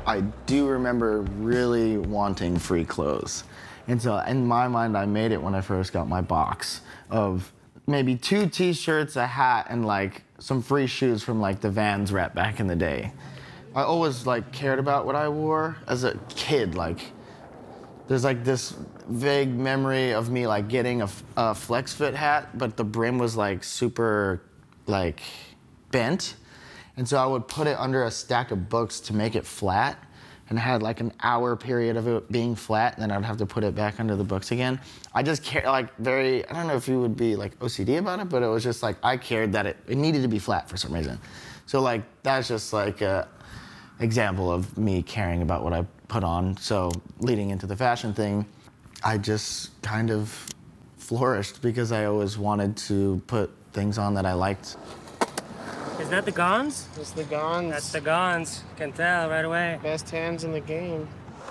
I do remember really wanting free clothes. And so in my mind, I made it when I first got my box of maybe 2 t-shirts, a hat, and like some free shoes from like the Vans rep back in the day. I always like cared about what I wore as a kid. Like there's like this vague memory of me like getting a flex fit hat, but the brim was like super like bent. And so I would put it under a stack of books to make it flat, and I had like an hour period of it being flat, and then I'd have to put it back under the books again. I just cared, like I don't know if you would be like OCD about it, but it was just like, I cared that it needed to be flat for some reason. So like, that's just like a example of me caring about what I put on. So leading into the fashion thing, I just kind of flourished because I always wanted to put things on that I liked. Is that the Gons? It's the Gons. That's the Gons. Can tell right away. Best hands in the game.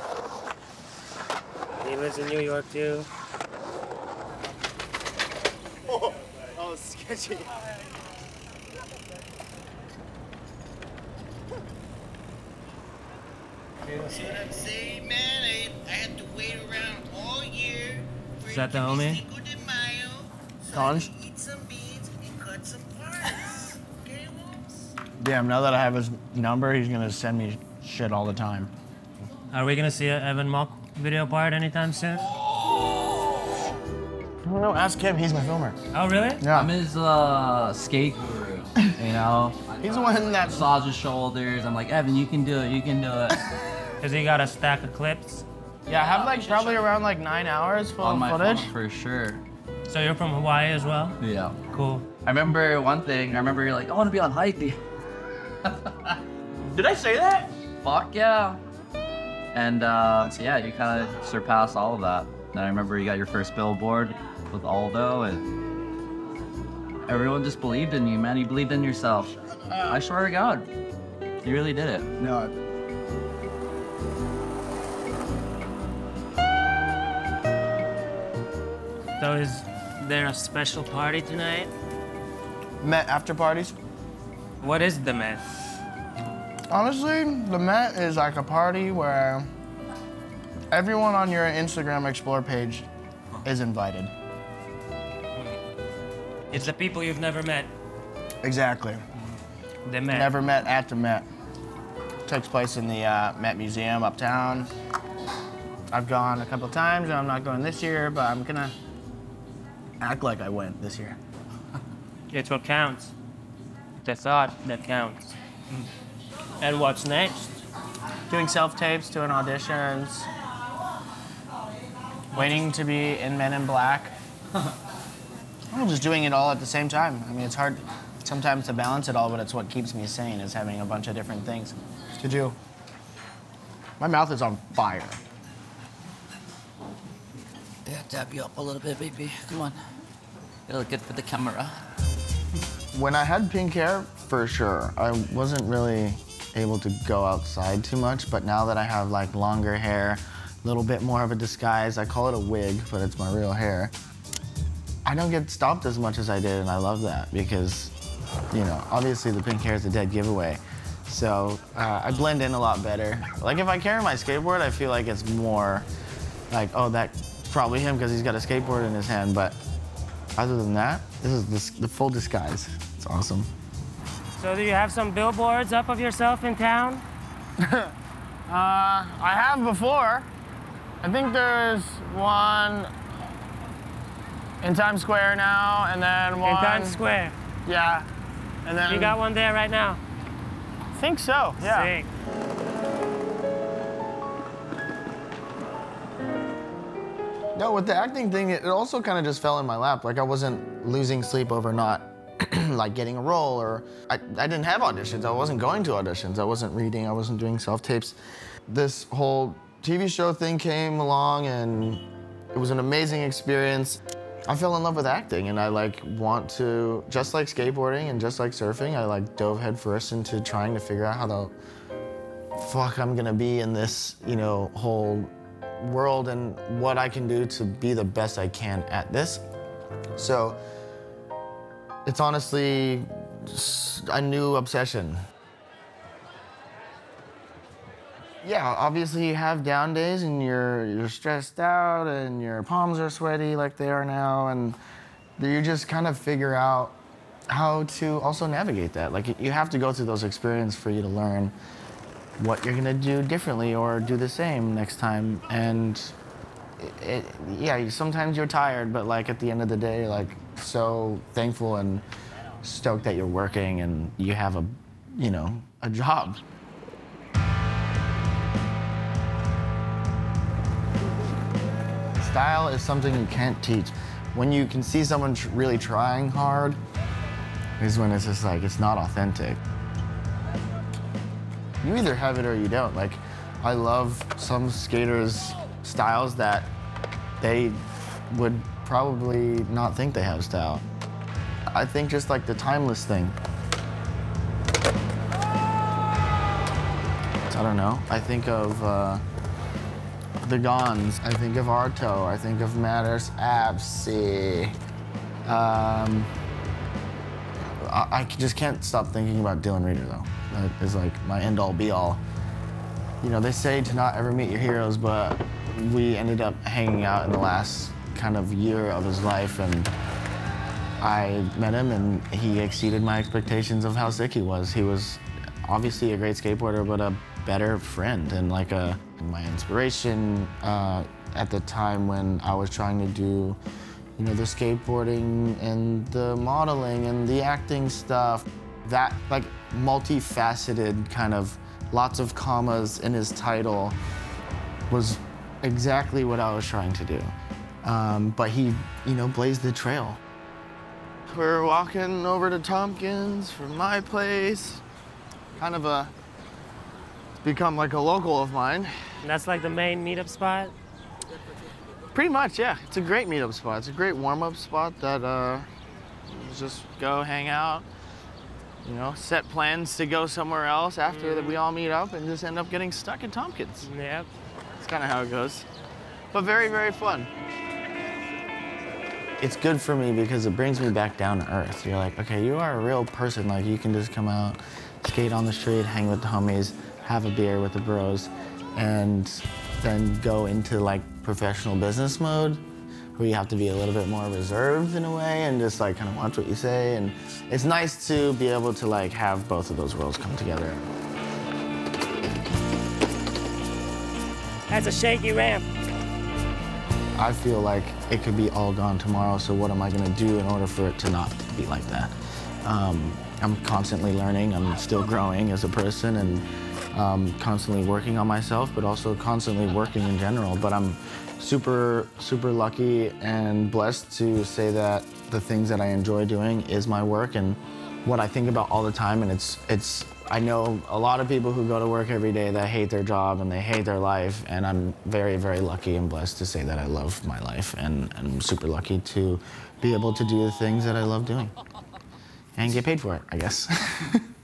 He lives in New York too. Oh, sketchy. See what I'm saying, man? I had to wait around all year for Is that the homie? Cinco de Mayo, so Gons? I could eat some beans and cut some parts. Okay, Whoops? Damn, now that I have his number, he's gonna send me shit all the time. Are we gonna see an Evan Mock video part anytime soon? I don't know, ask him, he's my filmer. Oh, really? Yeah. I'm his skate guru, you know? He's the one that Massage his shoulders. I'm like, Evan, you can do it, you can do it. Because he got a stack of clips. Yeah, I have like probably around like 9 hours full On of my footage. phone, for sure. So you're from Hawaii as well? Yeah. Cool. I remember one thing, I remember you're like, I want to be on Hype. Did I say that? Fuck yeah. And yeah, you kind of surpassed all of that. And I remember you got your first billboard with Aldo, and everyone just believed in you, man. You believed in yourself. I swear to God, you really did it. No. So is there a special party tonight? Met after parties? What is the Met? Honestly, the Met is like a party where everyone on your Instagram Explore page is invited. It's the people you've never met. Exactly. The Met. Never met at the Met. Takes place in the Met Museum uptown. I've gone a couple times, and I'm not going this year, but I'm gonna act like I went this year. It's what counts. The thought that counts. And what's next? Doing self-tapes, doing auditions, waiting to be in Men in Black. I'm just doing it all at the same time. I mean, it's hard sometimes to balance it all, but it's what keeps me sane, is having a bunch of different things to do. My mouth is on fire. Yeah, tap you up a little bit, baby. Come on. It'll look good for the camera. When I had pink hair, for sure, I wasn't really able to go outside too much, but now that I have like longer hair, a little bit more of a disguise, I call it a wig, but it's my real hair, I don't get stopped as much as I did, and I love that because, you know, obviously the pink hair is a dead giveaway. So I blend in a lot better. Like if I carry my skateboard, I feel like it's more like, oh, that's probably him because he's got a skateboard in his hand, but other than that, this is the full disguise. It's awesome. So do you have some billboards up of yourself in town? I have before. I think there's one in Times Square now, and then one... In Times Square. Yeah. And then... You got one there right now? I think so, yeah. Sick. No, with the acting thing, it also kind of just fell in my lap. Like I wasn't losing sleep over not like getting a role, or I didn't have auditions. I wasn't going to auditions. I wasn't reading. I wasn't doing self-tapes. This whole TV show thing came along, and it was an amazing experience. I fell in love with acting, and I like want to, just like skateboarding and just like surfing, I like dove headfirst into trying to figure out how the fuck I'm gonna be in this, you know, whole world and what I can do to be the best I can at this. So it's honestly just a new obsession. Yeah, obviously you have down days and you're stressed out and your palms are sweaty like they are now, and you just kind of figure out how to also navigate that. Like you have to go through those experiences for you to learn what you're gonna do differently or do the same next time. And yeah, sometimes you're tired, but like at the end of the day, like so thankful and stoked that you're working and you have a job. Style is something you can't teach. When you can see someone really trying hard is when it's just like, it's not authentic. You either have it or you don't. Like, I love some skaters' styles that they would probably not think they have style. I think just like the timeless thing. I don't know. I think of the Gons. I think of Arto. I think of Matters Absi. I just can't stop thinking about Dylan Reeder, though. That is like my end-all, be-all. You know, they say to not ever meet your heroes, but we ended up hanging out in the last kind of year of his life, and I met him, and he exceeded my expectations of how sick he was. He was obviously a great skateboarder, but a better friend and like my inspiration at the time when I was trying to do, you know, the skateboarding and the modeling and the acting stuff. That like multifaceted kind of lots of commas in his title was exactly what I was trying to do. But he, you know, blazed the trail. We're walking over to Tompkins from my place. Kind of become like a local of mine. And that's like the main meetup spot? Pretty much, yeah. It's a great meetup spot. It's a great warm-up spot that just go hang out, you know, set plans to go somewhere else after that we all meet up and just end up getting stuck in Tompkins. Yep. That's kind of how it goes. But very, very fun. It's good for me because it brings me back down to earth. You're like, okay, you are a real person. Like, you can just come out, skate on the street, hang with the homies, have a beer with the bros, and then go into like professional business mode where you have to be a little bit more reserved in a way and just like kind of watch what you say. And it's nice to be able to like have both of those worlds come together. That's a shaky ramp. I feel like it could be all gone tomorrow, so what am I gonna do in order for it to not be like that? I'm constantly learning, I'm still growing as a person, and constantly working on myself, but also constantly working in general. But I'm super, super lucky and blessed to say that the things that I enjoy doing is my work and what I think about all the time. And I know a lot of people who go to work every day that hate their job and they hate their life, and I'm very, very lucky and blessed to say that I love my life, and I'm super lucky to be able to do the things that I love doing and get paid for it, I guess.